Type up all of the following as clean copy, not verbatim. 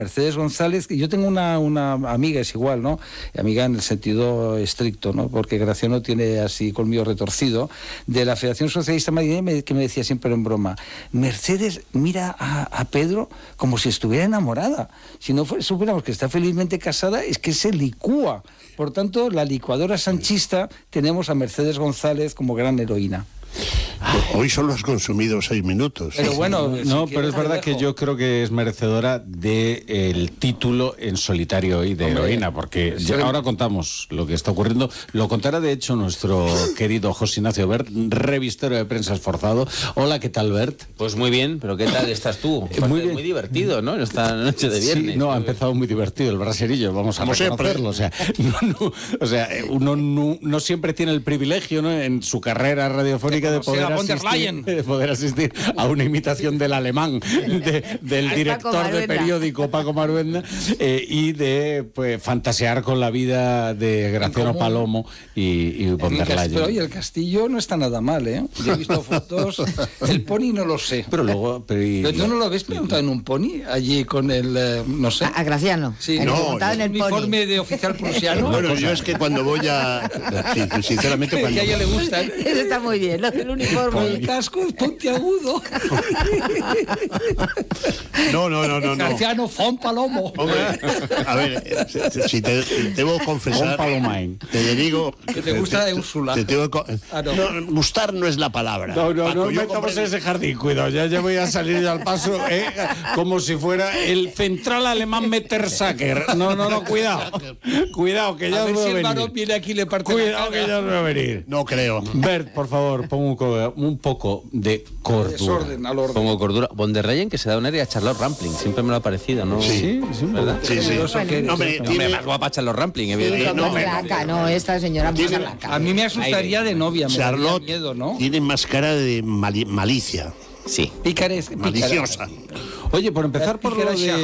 Mercedes González, yo tengo una amiga, es igual, ¿no? Amiga en el sentido estricto, ¿no? Porque Graciano tiene así colmillo retorcido, de la Federación Socialista Madrileña, que me decía siempre en broma, Mercedes mira a Pedro como si estuviera enamorada. Si no supiéramos que está felizmente casada, es que se licúa. Por tanto, la licuadora sanchista, tenemos a Mercedes González como gran heroína. Hoy solo has consumido 6 minutos. Pero bueno, no, pero es verdad que yo creo que es merecedora del título en solitario hoy de heroína, porque ahora contamos lo que está ocurriendo. Lo contará de hecho nuestro querido José Ignacio Bert, revistero de prensa esforzado. Hola, ¿qué tal, Bert? Pues muy bien, pero ¿qué tal estás tú? Muy bien. Muy divertido, ¿no? En esta noche de viernes. Sí, no, ha empezado muy divertido el braserillo, vamos a reconocerlo. O sea, uno no siempre tiene el privilegio, ¿no?, en su carrera radiofónica de poder asistir a una imitación del alemán del director de periódico Paco Maruenda y de fantasear con la vida de Graciano Palomo y von der Leyen. Pero oye, el castillo no está nada mal, ¿eh? Yo he visto fotos, el pony no lo sé. Pero luego... ¿Pero tú no lo ves montado en un pony allí con el, no sé? A Graciano. Sí, montado en el uniforme de oficial prusiano. Bueno, yo es que cuando voy a... sinceramente, cuando... Que a ella le gusta. Eso está muy bien, el uniforme. El casco es puntiagudo. No. Graciano Fon Palomo. Hombre, a ver, si te debo confesar, te digo que te gusta de Úrsula. Gustar no es la palabra. No metamos en ese jardín, cuidado, ya voy a salir al paso, como si fuera el central alemán Mettersacker. No, cuidado, que ya os veo venir. A ver si el varón viene aquí y le parte la cara. Que ya os veo venir. No creo. Bert, por favor, pon un poco de cordura. Desorden, al orden. Pongo cordura. Von der Leyen, que se da un aire a Charlotte Rampling, siempre me lo ha parecido, ¿no? Sí, ¿verdad? Sí. Hombre, más guapa Charlotte Rampling, evidentemente. No, esta señora más a mí me asustaría de novia, me Charlotte daría miedo, ¿no? Tiene más cara de malicia. Sí. Maliciosa. Oye, por empezar por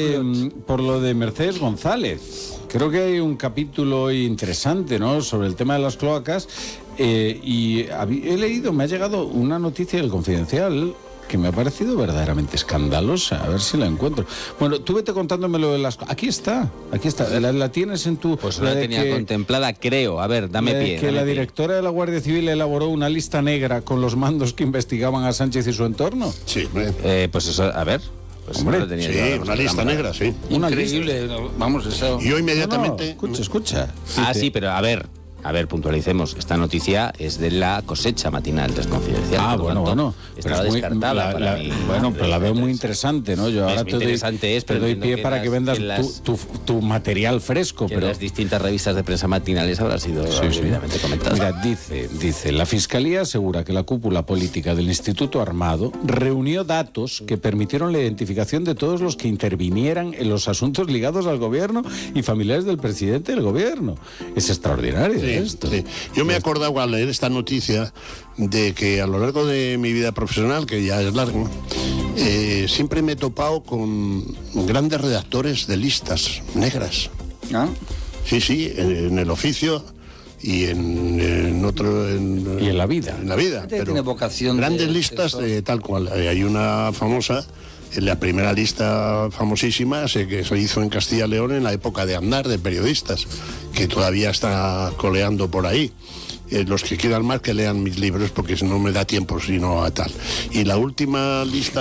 lo de Mercedes González. Creo que hay un capítulo interesante, ¿no?, sobre el tema de las cloacas. Y he leído, me ha llegado una noticia del Confidencial que me ha parecido verdaderamente escandalosa. A ver si la encuentro. Bueno, tú vete contándome lo de las... Aquí está. La tienes en tu... Pues la tenía contemplada, creo. A ver, dame pie. Que la directora de la Guardia Civil elaboró una lista negra con los mandos que investigaban a Sánchez y su entorno. Sí. Pues eso, a ver... Pues hombre, una lista negra, sí. Increíble, vamos, eso. Y yo inmediatamente... Escucha. Sí, pero a ver, puntualicemos. Esta noticia es de la cosecha matinal del Confidencial. Bueno. Estaba descartada para mí. Bueno, pero la veo muy interesante, ¿no? Yo ahora te doy pie para que vendas tu material fresco. Pero las distintas revistas de prensa matinales habrá sido debidamente comentado. Mira, dice, la Fiscalía asegura que la cúpula política del Instituto Armado reunió datos que permitieron la identificación de todos los que intervinieran en los asuntos ligados al gobierno y familiares del presidente del gobierno. Es extraordinario esto. Sí. Yo me he acordado al leer esta noticia de que a lo largo de mi vida profesional, que ya es largo, siempre me he topado con grandes redactores de listas negras. ¿Ah? Sí, en el oficio y en otro... y en la vida. En la vida. Pero tiene vocación grandes listas de tal cual. Hay una famosa... La primera lista famosísima que se hizo en Castilla y León en la época de Aznar, de periodistas, que todavía está coleando por ahí. Los que quieran más que lean mis libros, porque no me da tiempo sino a tal. Y la última lista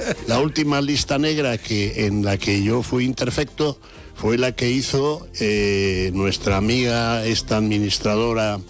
negra en la que yo fui interfecto fue la que hizo nuestra amiga, esta administradora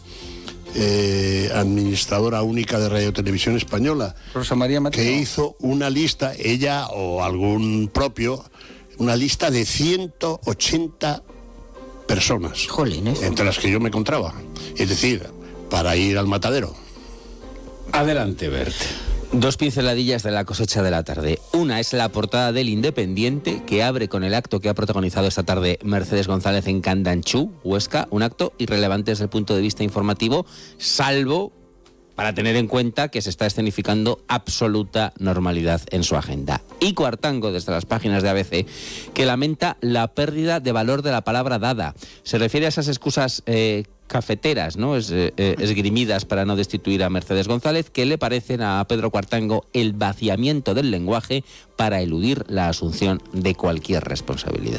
única de Radio Televisión Española, Rosa María Mateo, que hizo una lista, ella o algún propio, una lista de 180 personas. Jolines. Entre las que yo me encontraba. Es decir, para ir al matadero. Adelante, Bert. Dos pinceladillas de la cosecha de la tarde. Una es la portada del Independiente, que abre con el acto que ha protagonizado esta tarde Mercedes González en Candanchú, Huesca. Un acto irrelevante desde el punto de vista informativo, salvo para tener en cuenta que se está escenificando absoluta normalidad en su agenda. Y Cuartango, desde las páginas de ABC, que lamenta la pérdida de valor de la palabra dada. Se refiere a esas excusas cafeteras, ¿no? Esgrimidas para no destituir a Mercedes González, que le parecen a Pedro Cuartango el vaciamiento del lenguaje para eludir la asunción de cualquier responsabilidad.